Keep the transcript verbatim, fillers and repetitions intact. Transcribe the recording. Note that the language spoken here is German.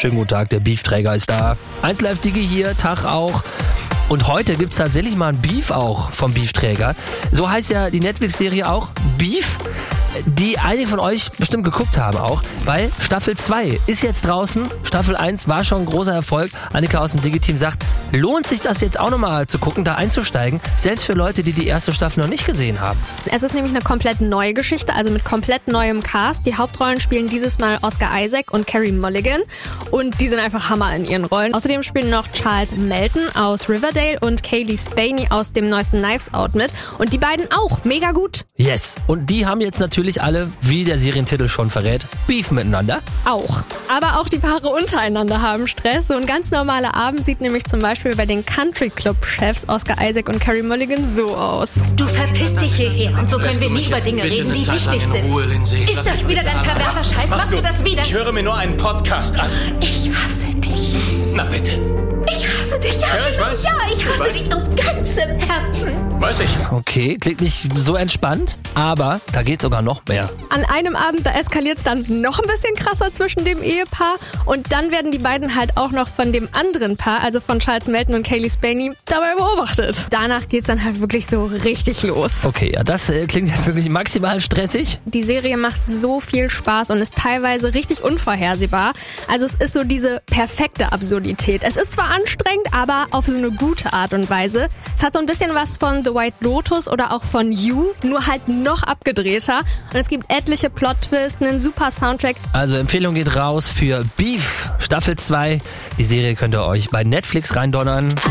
Schönen guten Tag, der Beefträger ist da. eins Live Digi hier, Tag auch. Und heute gibt's tatsächlich mal ein Beef auch vom Beefträger. So heißt ja die Netflix-Serie auch, Beef, die einige von euch bestimmt geguckt haben auch, weil Staffel zwei ist jetzt draußen. Staffel eins war schon ein großer Erfolg. Annika aus dem Digi-Team sagt, lohnt sich das jetzt auch nochmal zu gucken, da einzusteigen, selbst für Leute, die die erste Staffel noch nicht gesehen haben. Es ist nämlich eine komplett neue Geschichte, also mit komplett neuem Cast. Die Hauptrollen spielen dieses Mal Oscar Isaac und Carey Mulligan und die sind einfach Hammer in ihren Rollen. Außerdem spielen noch Charles Melton aus Riverdale und Kaylee Spaney aus dem neuesten Knives Out mit und die beiden auch mega gut. Yes, und die haben jetzt natürlich alle, wie der Serientitel schon verrät, Beef miteinander. Auch. Aber auch die Paare untereinander haben Stress. So ein ganz normaler Abend sieht nämlich zum Beispiel bei den Country Club-Chefs Oscar Isaac und Carey Mulligan so aus. Du verpisst dich hierher und so können wir nie über Dinge reden, die wichtig sind. Ist das wieder dein perverser Scheiß? Machst du das wieder? Ich höre mir nur einen Podcast an. Ich hasse dich. Na bitte. Ich hasse dich, ja. Ja, ich weiß. Ja, ich hasse Ich weiß. dich aus ganzem Herzen. Weiß ich. Okay, klingt nicht so entspannt, aber da geht sogar noch mehr. An einem Abend, da eskaliert es dann noch ein bisschen krasser zwischen dem Ehepaar und dann werden die beiden halt auch noch von dem anderen Paar, also von Charles Melton und Kaylee Spaney, dabei beobachtet. Danach geht's dann halt wirklich so richtig los. Okay, ja, das äh, klingt jetzt wirklich maximal stressig. Die Serie macht so viel Spaß und ist teilweise richtig unvorhersehbar. Also es ist so diese perfekte Absurdität. Es ist zwar anstrengend, aber auf so eine gute Art und Weise. Es hat so ein bisschen was von The White Lotus oder auch von You, nur halt noch abgedrehter. Und es gibt etliche Plot-Twists, einen super Soundtrack. Also Empfehlung geht raus für Beef Staffel zwei. Die Serie könnt ihr euch bei Netflix reindonnern.